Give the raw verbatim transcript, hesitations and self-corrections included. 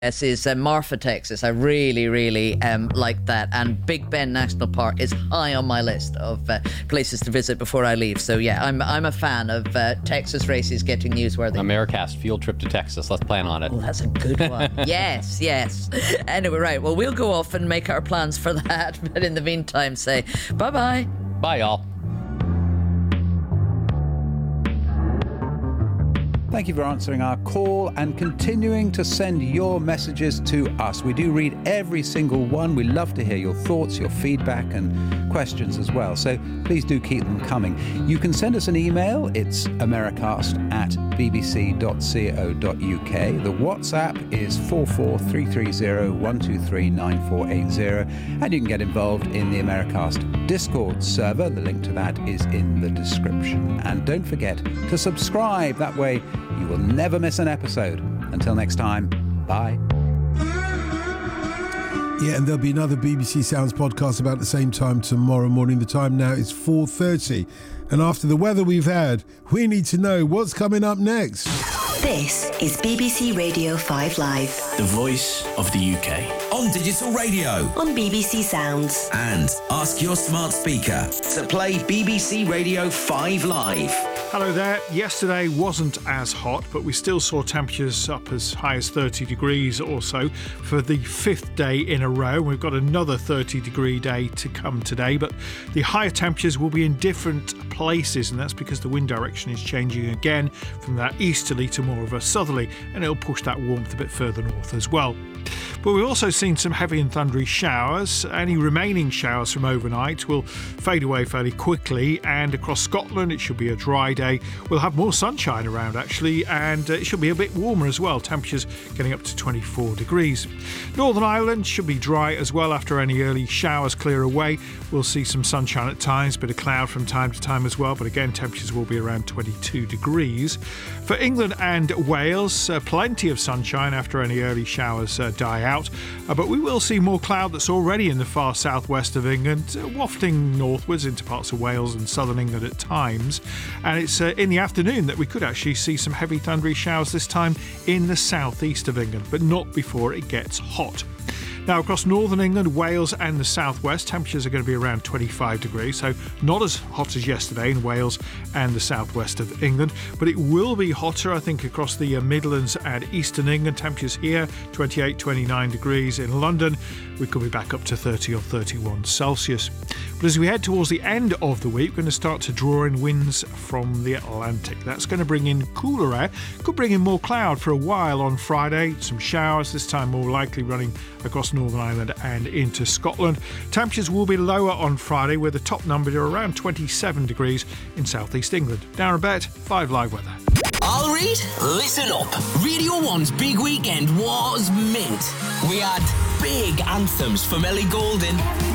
This is uh, Marfa, Texas. I really, really um, like that. And Big Bend National Park is high on my list of uh, places to visit before I leave. So, yeah, I'm I'm a fan of uh, Texas races getting newsworthy. Americast field trip to Texas. Let's plan on it. Oh, that's a good one. Yes, yes. Anyway, right. Well, we'll go off and make our plans for that. But in the meantime, say bye-bye. Bye, y'all. Thank you for answering our call and continuing to send your messages to us. We do read every single one. We love to hear your thoughts, your feedback and questions as well. So please do keep them coming. You can send us an email. It's americast at bbc dot co dot uk. The WhatsApp is four four three three zero one two three nine four eight zero. And you can get involved in the Americast Discord server. The link to that is in the description. And don't forget to subscribe. That way you will never miss an episode. Until next time, bye. Yeah, and there'll be another B B C Sounds podcast about the same time tomorrow morning. The time now is four thirty. And after the weather we've had, we need to know what's coming up next. This is B B C Radio five Live. The voice of the U K. On digital radio. On B B C Sounds. And ask your smart speaker to play B B C Radio five Live. Hello there. Yesterday wasn't as hot, but we still saw temperatures up as high as thirty degrees or so for the fifth day in a row. We've got another thirty degree day to come today, but the higher temperatures will be in different places, and that's because the wind direction is changing again from that easterly to more of a southerly, and it'll push that warmth a bit further north as well. But we've also seen some heavy and thundery showers. Any remaining showers from overnight will fade away fairly quickly, and across Scotland it should be a dry day. We'll have more sunshine around actually, and it should be a bit warmer as well, temperatures getting up to twenty-four degrees. Northern Ireland should be dry as well after any early showers clear away. We'll see some sunshine at times, bit of cloud from time to time as well, but again temperatures will be around twenty-two degrees. For England and Wales, uh, plenty of sunshine after any early showers uh, die out, uh, but we will see more cloud that's already in the far southwest of England, uh, wafting northwards into parts of Wales and southern England at times, and it's uh, in the afternoon that we could actually see some heavy thundery showers, this time in the southeast of England, but not before it gets hot. Now, across northern England, Wales and the southwest, temperatures are going to be around twenty-five degrees, so not as hot as yesterday in Wales and the southwest of England, but it will be hotter, I think, across the uh, Midlands and eastern England. Temperatures here, twenty-eight, twenty-nine degrees. In London, we could be back up to thirty or thirty-one Celsius. But as we head towards the end of the week, we're going to start to draw in winds from the Atlantic. That's going to bring in cooler air, could bring in more cloud for a while on Friday, some showers, this time more likely running across Northern Ireland and into Scotland. Temperatures will be lower on Friday, with the top number around twenty-seven degrees in southeast England. Darren Bett, five Live Weather. I'll read. Listen up. Radio one's big weekend was mint. We had big anthems from Ellie Goulding.